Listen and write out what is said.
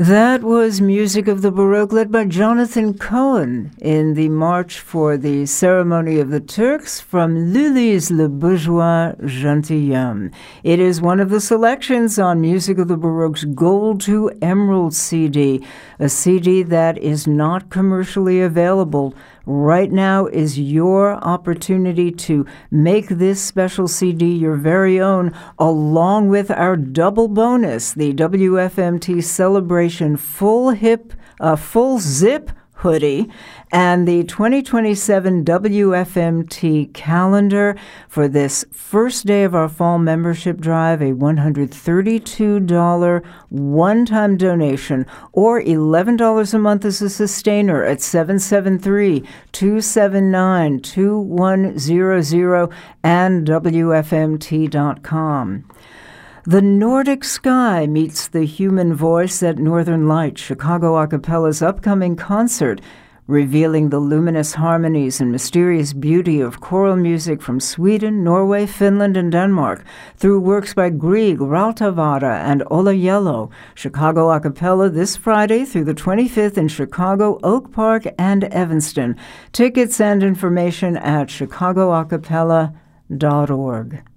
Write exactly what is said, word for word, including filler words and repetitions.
That was music of the Baroque led by Jonathan Cohen in the March for the Ceremony of the Turks from Lully's Le Bourgeois Gentilhomme. It is one of the selections on Music of the Baroque's Gold to Emerald C D, a C D that is not commercially available. Right now is your opportunity to make this special C D your very own, along with our double bonus, the W F M T Celebration Full Hip, uh, Full Zip hoodie, and the twenty twenty-seven W F M T calendar. For this first day of our fall membership drive, a one hundred thirty-two dollars one-time donation or eleven dollars a month as a sustainer at seven seven three, two seven nine, two one zero zero and W F M T dot com. The Nordic Sky meets the human voice at Northern Lights, Chicago a cappella's upcoming concert, revealing the luminous harmonies and mysterious beauty of choral music from Sweden, Norway, Finland, and Denmark through works by Grieg, Rautavaara, and Ola Yellow. Chicago a cappella this Friday through the twenty-fifth in Chicago, Oak Park, and Evanston. Tickets and information at chicago a cappella dot org.